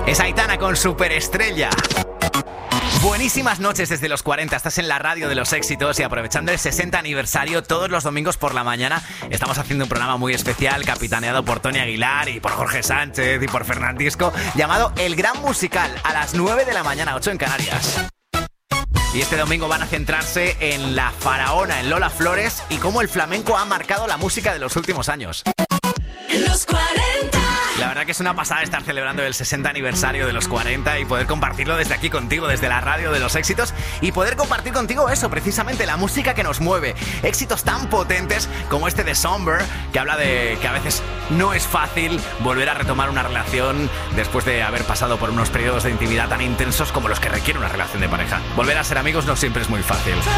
Es Aitana con Superestrella. Buenísimas noches desde los 40, estás en la radio de los éxitos y aprovechando el 60 aniversario todos los domingos por la mañana estamos haciendo un programa muy especial capitaneado por Tony Aguilar y por Jorge Sánchez y por Fernandisco llamado El Gran Musical a las 9 de la mañana, 8 en Canarias. Y este domingo van a centrarse en La Faraona, en Lola Flores y cómo el flamenco ha marcado la música de los últimos años. Los 40. La verdad que es una pasada estar celebrando el 60 aniversario de los 40 y poder compartirlo desde aquí contigo, desde la radio de los éxitos y poder compartir contigo eso, precisamente la música que nos mueve. Éxitos tan potentes como este de Somber, que habla de que a veces no es fácil volver a retomar una relación después de haber pasado por unos periodos de intimidad tan intensos como los que requiere una relación de pareja. Volver a ser amigos no siempre es muy fácil.